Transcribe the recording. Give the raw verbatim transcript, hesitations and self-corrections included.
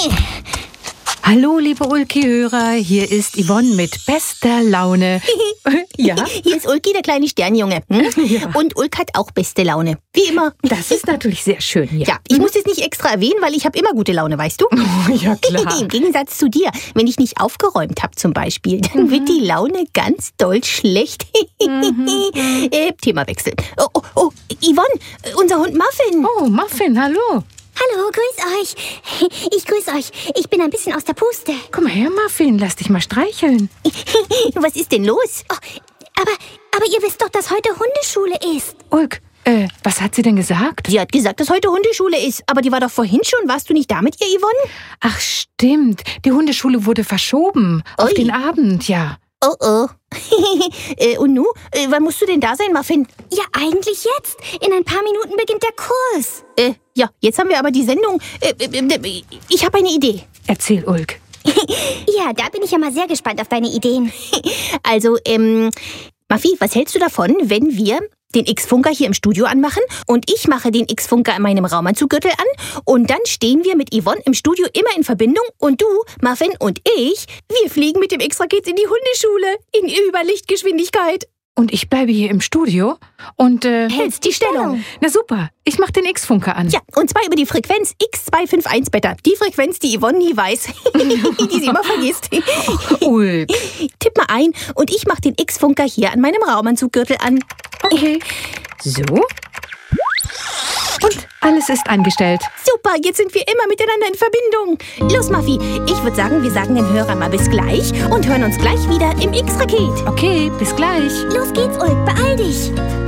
Hallo, liebe Ulki-Hörer, hier ist Yvonne mit bester Laune. Ja? Hier ist Ulki, der kleine Sternjunge. Hm? Ja. Und Ulk hat auch beste Laune. Wie immer. Das ist natürlich sehr schön hier. Ja, ich muss es nicht extra erwähnen, weil ich habe immer gute Laune, weißt du? Oh, ja, klar. Im Gegensatz zu dir. Wenn ich nicht aufgeräumt habe zum Beispiel, dann mhm. wird die Laune ganz doll schlecht. Mhm. äh, Themawechsel. Oh, oh, oh, Yvonne, unser Hund Muffin. Oh, Muffin, hallo. Hallo, grüß euch. Ich grüß euch. Ich bin ein bisschen aus der Puste. Komm mal her, Muffin, lass dich mal streicheln. Was ist denn los? Oh, aber, aber ihr wisst doch, dass heute Hundeschule ist. Ulk, äh, was hat sie denn gesagt? Sie hat gesagt, dass heute Hundeschule ist. Aber die war doch vorhin schon. Warst du nicht da mit ihr, Yvonne? Ach, stimmt. Die Hundeschule wurde verschoben. Ui. Auf den Abend, ja. Oh, oh. äh, und nu? Äh, wann musst du denn da sein, Muffin? Ja, eigentlich jetzt. In ein paar Minuten beginnt der Kurs. Äh, ja, jetzt haben wir aber die Sendung. Äh, äh, ich habe eine Idee. Erzähl, Ulk. Ja, da bin ich ja mal sehr gespannt auf deine Ideen. Also, ähm, Muffi, was hältst du davon, wenn wir den X-Funker hier im Studio anmachen und ich mache den X-Funker in meinem Raumanzuggürtel an und dann stehen wir mit Yvonne im Studio immer in Verbindung und du, Muffin und ich, wir fliegen mit dem X-Raket in die Hundeschule in Überlichtgeschwindigkeit. Und ich bleibe hier im Studio und äh, hältst die Stellung. Na super, ich mach den X-Funker an. Ja, und zwar über die Frequenz X zwei fünf eins Beta. Die Frequenz, die Yvonne nie weiß, die sie immer vergisst. Oh, Ulk. Tipp mal ein und ich mach den X-Funker hier an meinem Raumanzuggürtel an. Okay. So. Und alles ist eingestellt. Super, jetzt sind wir immer miteinander in Verbindung. Los, Muffi, ich würde sagen, wir sagen den Hörern mal bis gleich und hören uns gleich wieder im X-Raket. Okay, bis gleich. Los geht's, Ulk, beeil dich.